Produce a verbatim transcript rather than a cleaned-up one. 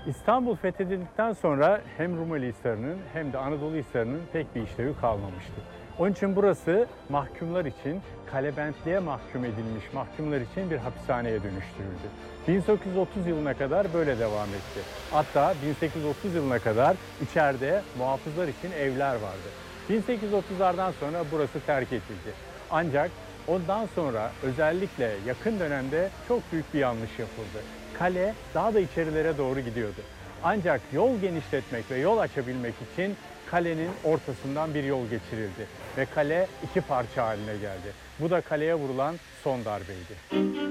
İstanbul fethedildikten sonra hem Rumeli Hisarı'nın hem de Anadolu Hisarı'nın pek bir işlevi kalmamıştı. Onun için burası mahkumlar için, kalebentliğe mahkum edilmiş mahkumlar için bir hapishaneye dönüştürüldü. bin sekiz yüz otuz yılına kadar böyle devam etti. Hatta bin sekiz yüz otuz yılına kadar içeride muhafızlar için evler vardı. bin sekiz yüz otuzlardan sonra burası terk edildi. Ancak ondan sonra özellikle yakın dönemde çok büyük bir yanlış yapıldı. Kale daha da içerilere doğru gidiyordu. Ancak yol genişletmek ve yol açabilmek için kalenin ortasından bir yol geçirildi ve kale iki parça haline geldi. Bu da kaleye vurulan son darbeydi.